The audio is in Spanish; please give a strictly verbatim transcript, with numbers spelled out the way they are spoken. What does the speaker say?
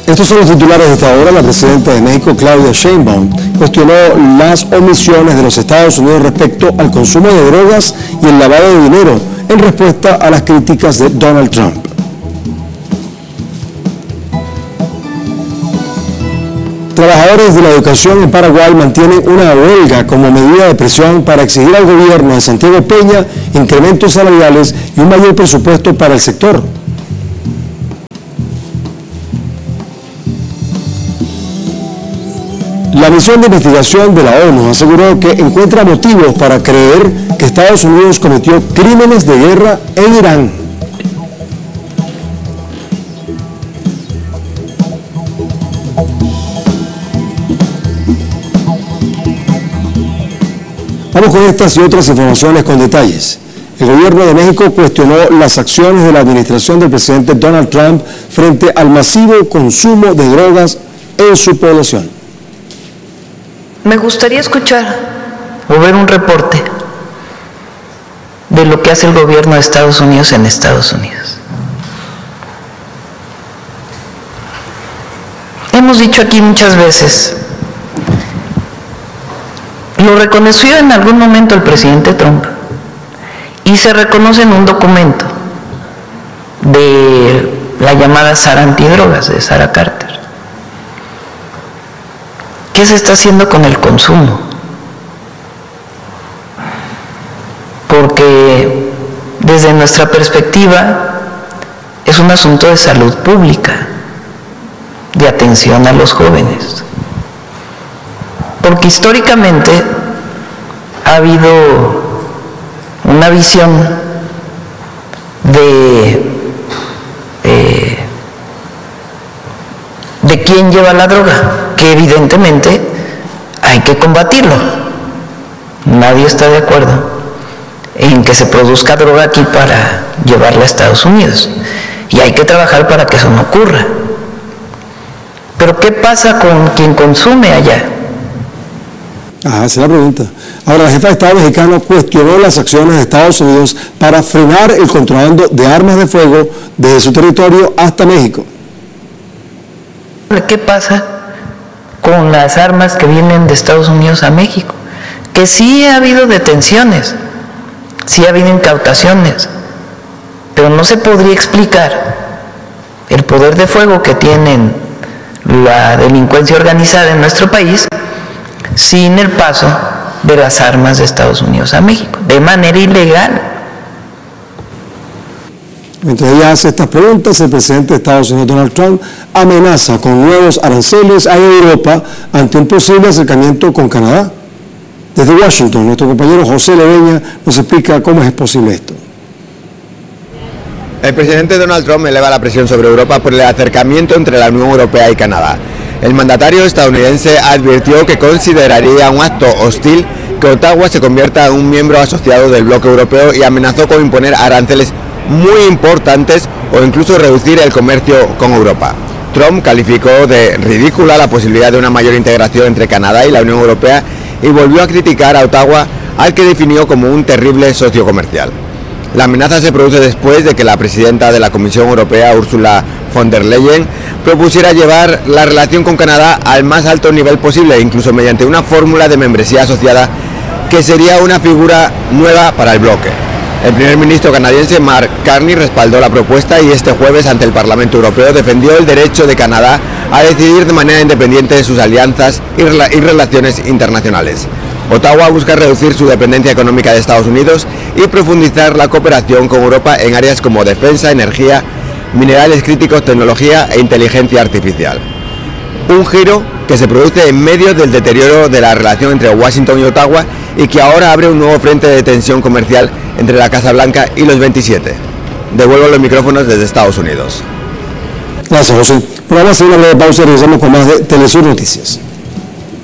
Estos son los titulares de esta hora. La presidenta de México, Claudia Sheinbaum, cuestionó las omisiones de los Estados Unidos respecto al consumo de drogas y el lavado de dinero en respuesta a las críticas de Donald Trump. Trabajadores de la educación en Paraguay mantienen una huelga como medida de presión para exigir al gobierno de Santiago Peña incrementos salariales y un mayor presupuesto para el sector. La misión de investigación de la ONU aseguró que encuentra motivos para creer que Estados Unidos cometió crímenes de guerra en Irán. Vamos con estas y otras informaciones con detalles. El gobierno de México cuestionó las acciones de la administración del presidente Donald Trump frente al masivo consumo de drogas en su población. Me gustaría escuchar o ver un reporte de lo que hace el gobierno de Estados Unidos en Estados Unidos. Hemos dicho aquí muchas veces, lo reconoció en algún momento el presidente Trump y se reconoce en un documento de la llamada Sara Antidrogas, de Sara Carter. ¿Qué se está haciendo con el consumo? Porque desde nuestra perspectiva es un asunto de salud pública, de atención a los jóvenes. Porque históricamente ha habido una visión de, eh, de quién lleva la droga, que evidentemente hay que combatirlo. Nadie está de acuerdo en que se produzca droga aquí para llevarla a Estados Unidos, y hay que trabajar para que eso no ocurra. Pero ¿qué pasa con quien consume allá? Ah, esa es la pregunta. Ahora, la jefa de Estado mexicano cuestionó las acciones de Estados Unidos para frenar el contrabando de armas de fuego desde su territorio hasta México. ¿Qué pasa con las armas que vienen de Estados Unidos a México? Que sí ha habido detenciones, sí ha habido incautaciones, pero no se podría explicar el poder de fuego que tienen la delincuencia organizada en nuestro país sin el paso de las armas de Estados Unidos a México, de manera ilegal. Mientras ella hace estas preguntas, el presidente de Estados Unidos, Donald Trump, amenaza con nuevos aranceles a Europa ante un posible acercamiento con Canadá. Desde Washington, nuestro compañero José Leveña nos explica cómo es posible esto. El presidente Donald Trump eleva la presión sobre Europa por el acercamiento entre la Unión Europea y Canadá. El mandatario estadounidense advirtió que consideraría un acto hostil que Ottawa se convierta en un miembro asociado del bloque europeo y amenazó con imponer aranceles muy importantes o incluso reducir el comercio con Europa. Trump calificó de ridícula la posibilidad de una mayor integración entre Canadá y la Unión Europea y volvió a criticar a Ottawa, al que definió como un terrible socio comercial. La amenaza se produce después de que la presidenta de la Comisión Europea, Ursula von der Leyen, propusiera llevar la relación con Canadá al más alto nivel posible, incluso mediante una fórmula de membresía asociada que sería una figura nueva para el bloque. El primer ministro canadiense Mark Carney respaldó la propuesta y este jueves ante el Parlamento Europeo defendió el derecho de Canadá a decidir de manera independiente de sus alianzas y, rela y relaciones internacionales. Ottawa busca reducir su dependencia económica de Estados Unidos y profundizar la cooperación con Europa en áreas como defensa, energía, minerales críticos, tecnología e inteligencia artificial. Un giro que se produce en medio del deterioro de la relación entre Washington y Ottawa y que ahora abre un nuevo frente de tensión comercial entre la Casa Blanca y los veintisiete. Devuelvo los micrófonos desde Estados Unidos. Gracias, José. Pero vamos a hacer una breve pausa y regresamos con más de Telesur Noticias.